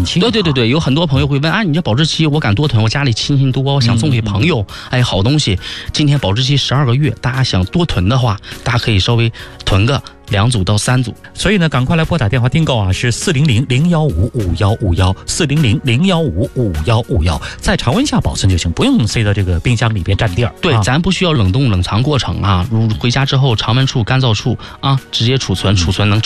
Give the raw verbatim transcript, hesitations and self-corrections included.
存期。 对对对对，有很多朋友会问啊，你这保质期我敢多囤，我家里亲戚多，我想送给朋友，嗯、哎，好东西，今天保质期十二个月，大家想多囤的话，大家可以稍微囤个两组到三组。 所以呢，赶快来拨打电话订购啊，是四零零零幺五五幺五幺，四零零零幺五五幺五幺，在常温下保存就行，不用塞到这个冰箱里边占地儿。 对， 啊、 咱不需要冷冻冷藏过程啊，如回家之后常温处、干燥处啊，直接储存，储存能